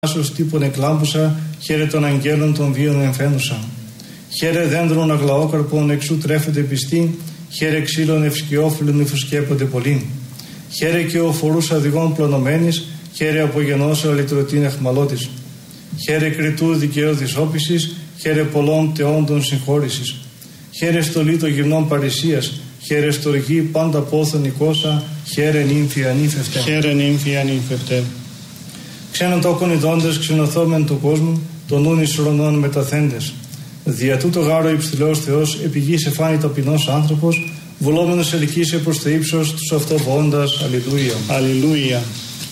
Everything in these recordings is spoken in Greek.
άσος τύπων εκλάμπουσα, χαίρε των αγγέλων των βίων εμφαίνουσα. Χαίρε δέντρων αγλαόκαρπων εξού τρέφεται πιστή, χαίρε ξύλων ευσκιόφυλλων υφουσκέπονται πολύ. Χαίρε και ο φορούς αδυγών πλωνομένης, χαίρε απογενώσα λυτρωτήν εχμαλώτης. Χαίρε κριτού δικαίου δυσόπισης, χαίρε πολλών τεόντων συγχώρησης. Χαίρε στολή των γυμνών παρησίας, χαίρε στοργή πάντα πόθον οικόσα, χαίρε νύμφη ανήφευτε. Χαίρε νύμφη ανήφευτε. Ξένον τόκον ειδώντες ξενωθόμεν του κόσμου, των νουν εις ουρανών μεταθέντες. Δια τούτο γάρο υψηλός Θεός, επί γης εφάνει ταπεινός άνθρωπος, βουλόμενος ελκύσε προς το ύψος τους αυτοβοώντας. Αλληλούια. Αλληλούια.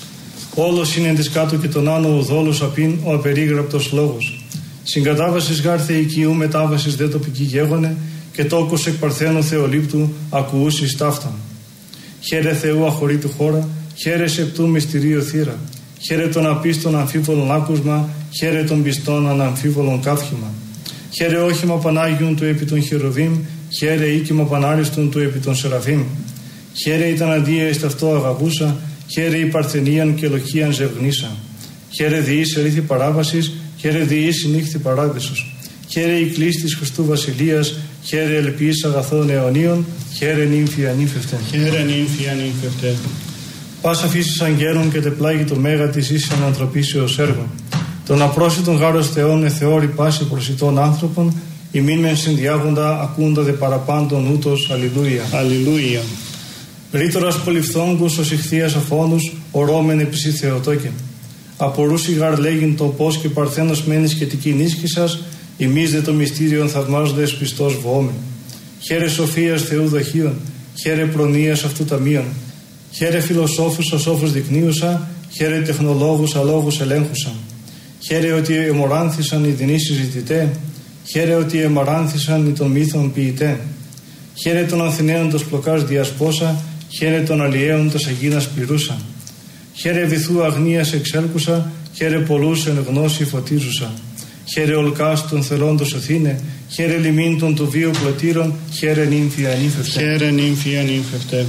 Όλος είναι της κάτω και τον άνω ουδόλους απειν ο απερίγραπτος λόγος. Συγκατάβασης γάρ θεϊκίου, μετάβασης δε τοπική γέγονε, και τόκος εκ παρθένου Θεολήπτου ακουούσις ταύταν. Χαίρε Θεού αχωρήτου χώρα, χαίρε σεπτού μυστηρίου θύρα. Χαίρε των απίστων αμφίβολων άκουσμα, χαίρε των πιστών αναμφίβολων καύχημα. Χαίρε όχημα Πανάγιον του επί των χερουβίμ, χαίρε οίκημα Πανάριστον του επί των Σεραφείμ. Χαίρε ήταν αντία εις ταυτό αγαγούσα, χαίρε η παρθενίαν και λοχίαν ζευγνήσα. Χαίρε διής ερήθη παράβασης, χαίρε διής συνύχθη παράδεισος. Χαίρε η κλής της Χριστού Βασιλείας, χαίρε ελπίς αγαθών αιωνίων, χαίρε νύμφη ανήφευτε. Χαίρε νύμφη ανήφευτε. Πάσα φύσης αγγέλων και τεπλάγει το μέγα της ίσης ανανθρωπίσεως έργων. Τον απρόσιτον γάρος Θεών εθεώρη πάση προσιτών άνθρωπων, ημίν μεν συνδιάγοντα ακούντα δε παραπάντων ούτως. Αλληλούια. Αλληλούια. Ρήτορας πολυφθόγκους ως ηχθείας αφώνους, ορόμεν επισή Θεοτόκεν. Απορούσι γαρ λέγειν το πώς και παρθένος μένεις και τικήν ίσκησας, ημείς δε το μυστήριον θαυμάζοντες πιστός βοόμεν. Χαίρε σοφίας Θεού δοχείων, χαίρε προνοίας αυτού ταμείων. Χαίρε φιλοσόφους ως όφους δεικνύουσα, χαίρε τεχνολόγους αλόγους ελέγχουσα. Χαίρε ότι εμοράνθησαν οι δεινοί συζητητέ, χαίρε ότι εμαράνθησαν οι των μύθων ποιητέ. Χαίρε των Αθηναίων τος πλοκάς διασπόσα, χαίρε των αλλιέων τας Αγίνας πληρούσα. Χαίρε βυθού αγνίας εξέλκουσα, χαίρε πολλούς εν γνώση φωτίζουσα. Χαίρε ολκάς των θελώντος οθήνε, χαίρε λιμήν των του βίου πλωτήρων, χαίρε νύμφη ανήφευτε. Χαίρε νύμφη ανήφευτε.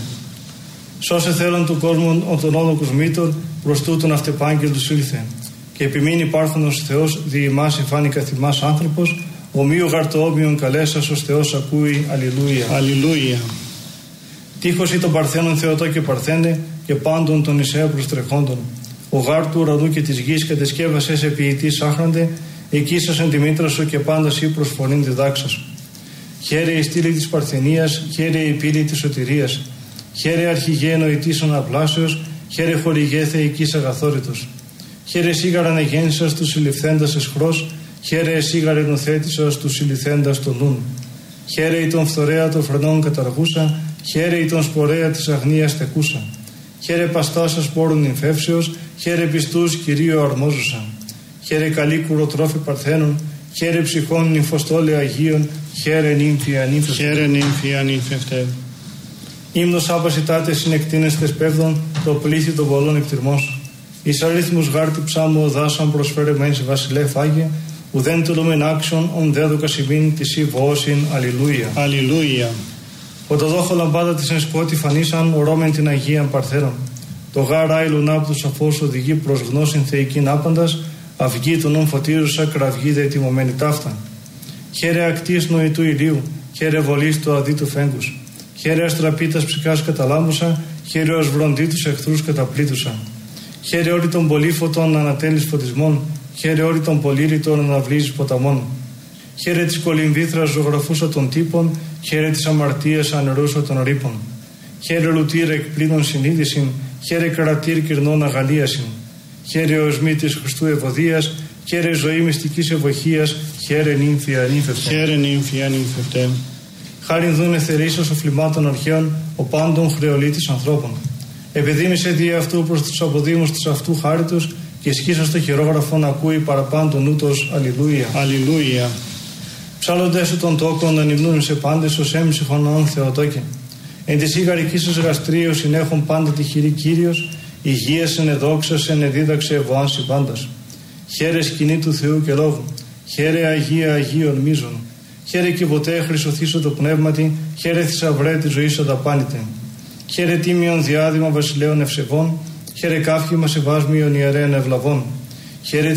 Σώσε θέλον του κόσμου ο τον όλοκος μήτων, προς τούτον αυτεπάγγελτος ήλθε. Και επιμείνει υπάρχονος Θεός δι' ημάς εφάνει καθημάς άνθρωπος, ομοίου γαρτοόμοιον καλέσας ως Θεός ακούει. Αλληλούια. Αλληλούια. Τύχος ή των παρθένων Θεοτό και παρθένε, και πάντων των Ισαία προστρεχόντων. Ο γάρ του ουρανού και της γης κατεσκεύασε σε ποιητής άχραντε, εκείσασαν τη μήτρα σου και πάντα σύ προσφωνήν διδάξας. Χαίρε η στήλη της παρθενίας, χαίρε η πύλη της σωτηρίας. Χαίρε αρχηγέ νοητής αναπλάσεως, χαίρε χορηγέ θεϊκής αγαθόρητος. Χαίρε σίγαρα ανεγέννησας του συλληφθέντας εσχρός, χαίρε σίγαρα ενοθέτησας του συλληφθέντας των νουν. Χαίρε η τον φθορέα των φρενών καταργούσα, χαίρε η τον σπορέα της αγνίας τεκούσα. Χαίρε παστάσας πόρων νυμφεύσεως, χαίρε πιστούς Κυρίου αρμόζουσα. Χαίρε καλή κουροτρόφη παρθένων, χαίρε ψυχών νυμφοστόλε Αγίων, χαίρε νύμφη ανήφευτε. Χαίρε νύμφη ανήφευτε. Ύμνος άπασιτάτε συνεκτίνεστες πέβδον, το πλήθη των πολλών εκτιρμός. Εις αριθμούς γάρτη ψάμου οδάσαν προσφέρε μεν σε βασιλεύ Άγια, ουδέν τελούμεν άξιον ον δέδοκα σημείν της ή βοώσιν. Αλληλούια. Αλληλούια. Οτοδόχο λαμπάδα της εν σκότη φανίσαν ορόμεν την Αγίαν Παρθένων. Το γάρ άιλον άπ' του σαφώς οδηγεί προς γνώσιν θεϊκήν άπαντας, αυγή των ον φωτίζουσα κραυγή δε ετοιμωμένη ταύταν. Χαίρε ακτής νοητού ηλίου, χαίρε βολής του αδίτου φέγγους. Χαίρε αστραπίτας ψυχάς καταλάμουσα, χαίρε ως βροντί τους εχθρούς καταπλήτουσα. Χαίρε όρι των πολύφωτων ανατέλεις φωτισμών, χαίρε όρι των πολύρητων αναβλύζεις ποταμών. Χαίρε της κολυμβήθρας ζωγραφούσα των τύπων, χαίρε της αμαρτίας ανερούσα των ρήπων. Χαίρε λουτήρ εκπλήνων συνείδησιν, χαίρε κρατήρ κυρνών αγαλίασιν. Χαίρε οσμή της Χριστού ευωδίας, χαίρε ζωή μυστικής ευωχίας, χαίρε νύμφη ανήφευτε. Χαίρε νύμφη ανήφευτε. Χάριν δούνε θερήσεως οφλημάτων αρχαίων, ο πάντων χρεολίτης ανθρώπων. Επιδήμησε δι' αυτού προς τους αποδήμους της αυτού χάριτος, και σχίσα στο χειρόγραφο να ακούει παραπάντων ούτως. Αλληλούια. Αλληλούια. Ψάλλοντες σου των τόκων να νυμνούν σε πάντες ως έμψυχον όν Θεοτόκεν. Εν της ήγαρικής σας γαστρίου συνέχουν πάντα τη χειρή Κύριος, υγείας εν εδόξας εν εδίδαξε ευωάνση πάντας. Χαίρε σκηνή του Θεού και λόγου, χαίρε Αγία Αγίων μίζων. Χαίρε και ποτέ χρυσοθήσω το πνεύματι, χαίρε θησαυρέ τη ζωή αδαπάνητε. Χαίρε τίμιον διάδημα βασιλέων ευσεβών, χαίρε κάφημα σεβάσμιον ιερέων ευλαβών. Χαίρε